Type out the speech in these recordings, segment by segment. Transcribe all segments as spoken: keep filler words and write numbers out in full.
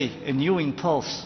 a new impulse,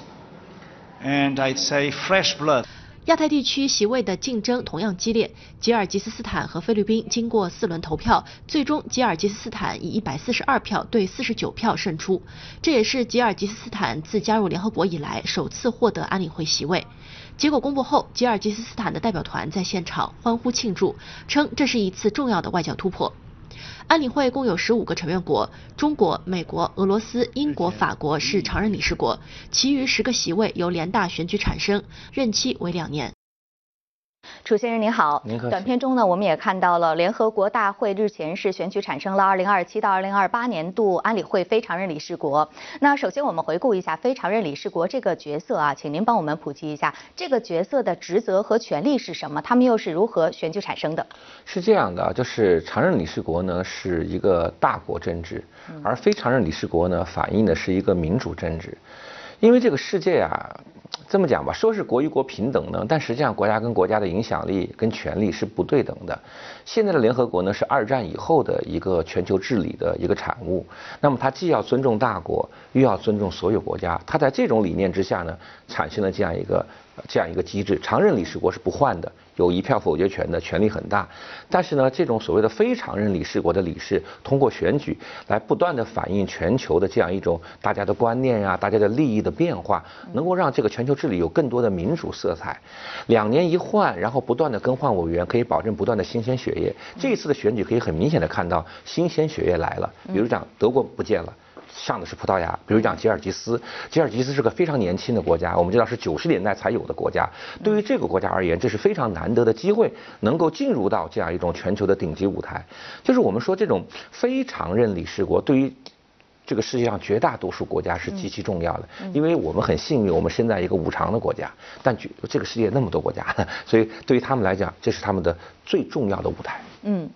and I'd say fresh blood. 亚太地区席位的竞争同样激烈，吉尔吉斯斯坦和菲律宾经过四轮投票，最终吉尔吉斯斯坦以一百四十二票对四十九票胜出，这也是吉尔吉斯斯坦自加入联合国以来首次获得安理会席位。结果公布后，吉尔吉斯斯坦的代表团在现场欢呼庆祝，称这是一次重要的外交突破。安理会共有十五个成员国，中国、美国、俄罗斯、英国、法国是常任理事国，其余十个席位由联大选举产生，任期为两年。 楚先生您好， 您好。 短片中呢，我们也看到了联合国大会日前是选举产生了二零二七到二零二八年度安理会非常任理事国。那首先我们回顾一下非常任理事国这个角色啊，请您帮我们普及一下这个角色的职责和权利是什么，他们又是如何选举产生的？ 是这样的啊，就是常任理事国呢是一个大国政治，而非常任理事国呢反映的是一个民主政治。因为这个世界啊，这么讲吧，说是国与国平等呢，但实际上国家跟国家的影响力跟权力是不对等的。现在的联合国呢是二战以后的一个全球治理的一个产物，那么它既要尊重大国，又要尊重所有国家，它在这种理念之下呢，产生了这样一个这样一个机制。常任理事国是不换的，有一票否决权的，权力很大。但是呢，这种所谓的非常任理事国的理事，通过选举来不断的反映全球的这样一种大家的观念啊，大家的利益的变化，能够让这个全球治理有更多的民主色彩。两年一换，然后不断的更换委员，可以保证不断的新鲜血液。这一次的选举可以很明显的看到新鲜血液来了，比如讲德国不见了。上的是葡萄牙，比如讲吉尔吉斯，吉尔吉斯是个非常年轻的国家，我们知道是九十年代才有的国家。对于这个国家而言，这是非常难得的机会，能够进入到这样一种全球的顶级舞台。就是我们说这种非常任理事国，对于这个世界上绝大多数国家是极其重要的，因为我们很幸运，我们身在一个五常的国家，但这个世界那么多国家，所以对于他们来讲，这是他们的最重要的舞台。 嗯。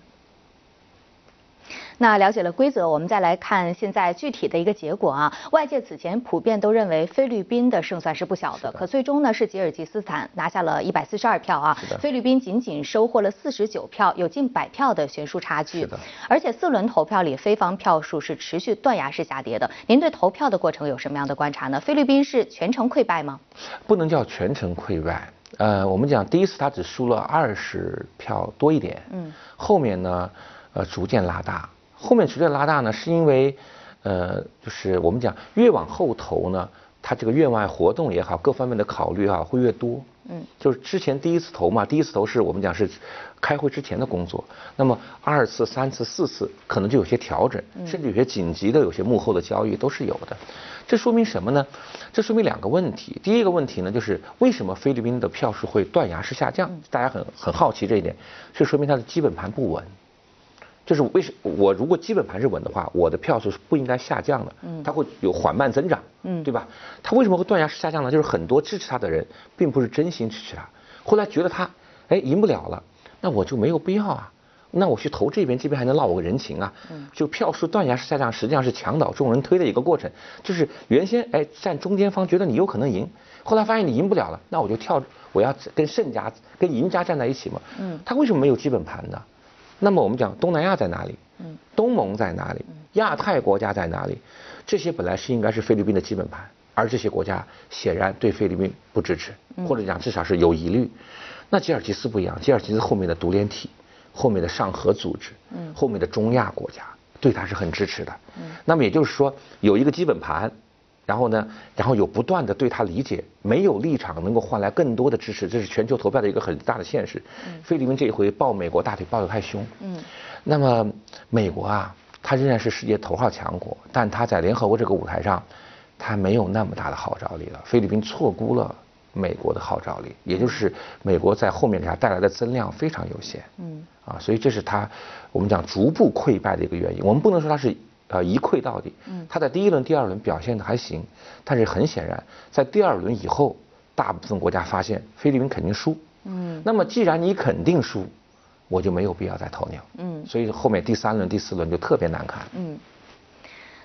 那了解了规则，我们再来看现在具体的一个结果啊。外界此前普遍都认为菲律宾的胜算是不小的，可最终呢是吉尔吉斯斯坦拿下了一百四十二票啊，菲律宾仅仅收获了四十九票，有近百票的悬殊差距。而且四轮投票里，非方票数是持续断崖式下跌的。您对投票的过程有什么样的观察呢？菲律宾是全程溃败吗？ 不能叫全程溃败。呃，我们讲第一次他只输了二十票多一点，嗯，后面呢，呃，逐渐拉大。后面逐渐拉大呢，是因为，呃，就是我们讲越往后投呢，它这个院外活动也好，各方面的考虑啊会越多。嗯，就是之前第一次投嘛，第一次投是我们讲是开会之前的工作，那么二次、三次、四次可能就有些调整，甚至有些紧急的、有些幕后的交易都是有的。这说明什么呢？这说明两个问题。第一个问题呢，就是为什么菲律宾的票数会断崖式下降？大家很很好奇这一点，这说明它的基本盘不稳。就是为什我如果基本盘是稳的话，我的票数是不应该下降的，它会有缓慢增长，对吧？它为什么会断崖式下降呢？就是很多支持他的人并不是真心支持他，后来觉得他哎赢不了了，那我就没有必要啊，那我去投这边，这边还能落我个人情啊。就票数断崖式下降，实际上是墙倒众人推的一个过程，就是原先哎站中间方觉得你有可能赢，后来发现你赢不了了，那我就跳，我要跟胜家跟赢家站在一起嘛。嗯，他为什么没有基本盘呢？那么我们讲东南亚在哪里？嗯，东盟在哪里？亚太国家在哪里？这些本来是应该是菲律宾的基本盘，而这些国家显然对菲律宾不支持，或者讲至少是有疑虑。那吉尔吉斯不一样，吉尔吉斯后面的独联体、后面的上合组织、嗯，后面的中亚国家对他是很支持的。嗯，那么也就是说有一个基本盘。然后呢，然后有不断的对他理解，没有立场能够换来更多的支持，这是全球投票的一个很大的现实。嗯、菲律宾这一回抱美国大腿抱得太凶。嗯，那么美国啊，它仍然是世界头号强国，但它在联合国这个舞台上，它没有那么大的号召力了。菲律宾错估了美国的号召力，也就是美国在后面给它带来的增量非常有限。嗯，啊，所以这是它我们讲逐步溃败的一个原因。我们不能说它是。呃，一溃到底。嗯，他在第一轮、第二轮表现的还行，但是很显然，在第二轮以后，大部分国家发现菲律宾肯定输。嗯，那么既然你肯定输，我就没有必要再投你了。嗯，所以后面第三轮、第四轮就特别难看。嗯。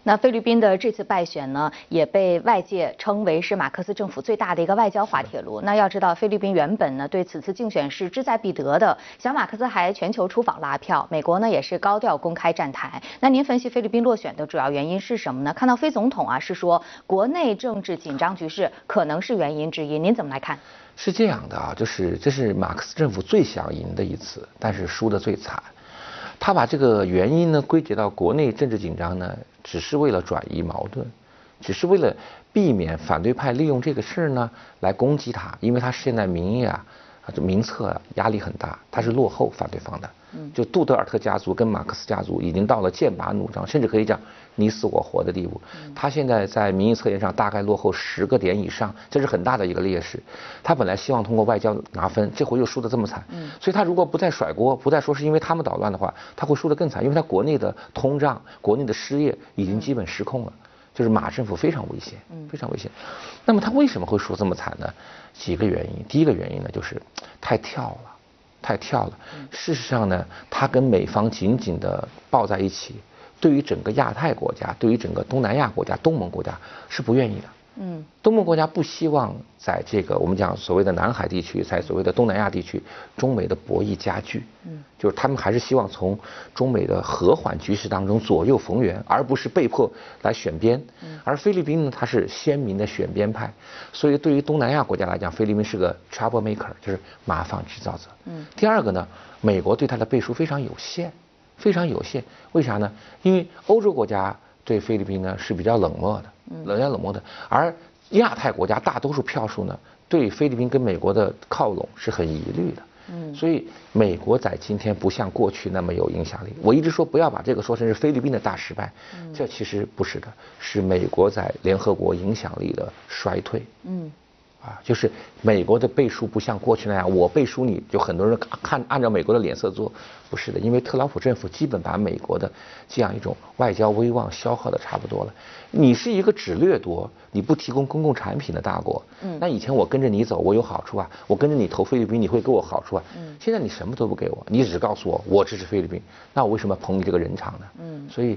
那菲律宾的这次败选呢，也被外界称为是马克思政府最大的一个外交滑铁卢。那要知道，菲律宾原本呢对此次竞选是志在必得的，小马克思还全球出访拉票，美国呢也是高调公开站台。那您分析菲律宾落选的主要原因是什么呢？看到菲总统啊是说国内政治紧张局势可能是原因之一，您怎么来看？ 是这样的啊，就是这是马克思政府最想赢的一次，但是输得最惨。他把这个原因呢归结到国内政治紧张呢，只是为了转移矛盾，只是为了避免反对派利用这个事儿呢来攻击他，因为他现在民意啊，这名册啊压力很大，他是落后反对方的。就杜特尔特家族跟马克思家族已经到了剑拔弩张，甚至可以讲你死我活的地步。他现在在民意测验上大概落后十个点以上，这是很大的一个劣势。他本来希望通过外交拿分，这回又输得这么惨，所以他如果不再甩锅，不再说是因为他们捣乱的话，他会输得更惨，因为他国内的通胀、国内的失业已经基本失控了。就是马政府非常危险，非常危险。那么他为什么会输这么惨呢？几个原因。第一个原因呢，就是太跳了。太跳了。事实上呢，他跟美方紧紧地抱在一起，对于整个亚太国家，对于整个东南亚国家、东盟国家是不愿意的。嗯，东盟国家不希望在这个我们讲所谓的南海地区，在所谓的东南亚地区，中美的博弈加剧。嗯，就是他们还是希望从中美的和缓局势当中左右逢源，而不是被迫来选边。嗯，而菲律宾呢，它是鲜明的选边派，所以对于东南亚国家来讲，菲律宾是个 trouble maker， 就是麻烦制造者。嗯，第二个呢，美国对它的背书非常有限，非常有限。为啥呢？因为欧洲国家对菲律宾呢是比较冷漠的。冷战冷漠的，而亚太国家大多数票数呢，对菲律宾跟美国的靠拢是很疑虑的。嗯，所以美国在今天不像过去那么有影响力。我一直说不要把这个说成是菲律宾的大失败，嗯，这其实不是的，是美国在联合国影响力的衰退。嗯。啊，就是美国的背书不像过去那样，我背书你就很多人看按照美国的脸色做，不是的，因为特朗普政府基本把美国的这样一种外交威望消耗的差不多了。你是一个只掠夺，你不提供公共产品的大国，嗯，那以前我跟着你走，我有好处啊，我跟着你投菲律宾，你会给我好处啊，嗯，现在你什么都不给我，你只告诉我我支持菲律宾，那我为什么捧你这个人场呢？嗯，所以